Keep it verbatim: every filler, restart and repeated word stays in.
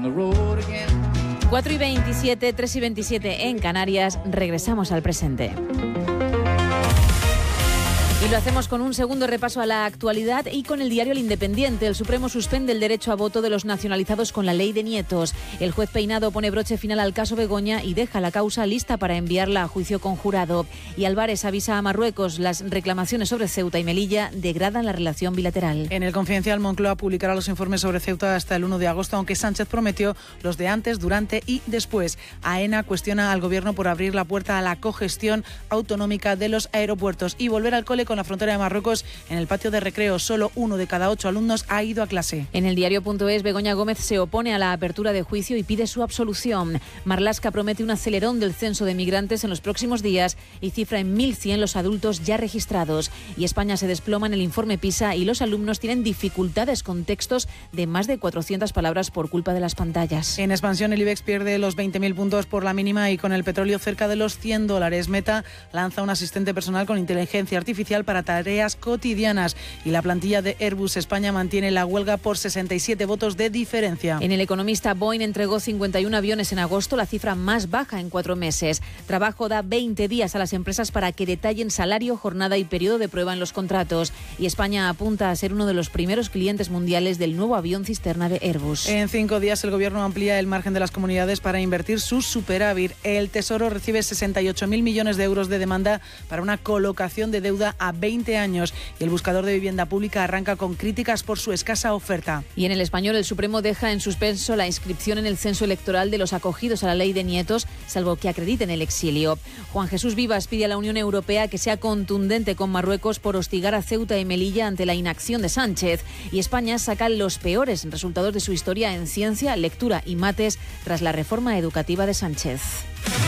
cuatro y veintisiete, tres y veintisiete en Canarias. Regresamos al presente. Y lo hacemos con un segundo repaso a la actualidad y con el diario El Independiente. El Supremo suspende el derecho a voto de los nacionalizados con la ley de nietos. El juez Peinado pone broche final al caso Begoña y deja la causa lista para enviarla a juicio con jurado. Y Álvarez avisa a Marruecos: las reclamaciones sobre Ceuta y Melilla degradan la relación bilateral. En el Confidencial, Moncloa publicará los informes sobre Ceuta hasta el uno de agosto, aunque Sánchez prometió los de antes, durante y después. AENA cuestiona al gobierno por abrir la puerta a la cogestión autonómica de los aeropuertos y volver al cole con la frontera de Marruecos en el patio de recreo. Solo uno de cada ocho alumnos ha ido a clase. En el diario.es, Begoña Gómez se opone a la apertura de juicio y pide su absolución. Marlaska promete un acelerón del censo de migrantes en los próximos días y cifra en mil cien los adultos ya registrados. Y España se desploma en el informe PISA y los alumnos tienen dificultades con textos de más de cuatrocientas palabras por culpa de las pantallas. En expansión, el IBEX pierde los veinte mil puntos por la mínima y con el petróleo cerca de los cien dólares. Meta lanza un asistente personal con inteligencia artificial para tareas cotidianas y la plantilla de Airbus España mantiene la huelga por sesenta y siete votos de diferencia. En El Economista, Boeing entregó cincuenta y uno aviones en agosto, la cifra más baja en cuatro meses. Trabajo da veinte días a las empresas para que detallen salario, jornada y periodo de prueba en los contratos. Y España apunta a ser uno de los primeros clientes mundiales del nuevo avión cisterna de Airbus. En cinco días el gobierno amplía el margen de las comunidades para invertir su superávit. El Tesoro recibe sesenta y ocho mil millones de euros de demanda para una colocación de deuda a veinte años y el buscador de vivienda pública arranca con críticas por su escasa oferta. Y en El Español, el Supremo deja en suspenso la inscripción en el censo electoral de los acogidos a la ley de nietos, salvo que acrediten el exilio. Juan Jesús Vivas pide a la Unión Europea que sea contundente con Marruecos por hostigar a Ceuta y Melilla ante la inacción de Sánchez. Y España saca los peores resultados de su historia en ciencia, lectura y mates tras la reforma educativa de Sánchez.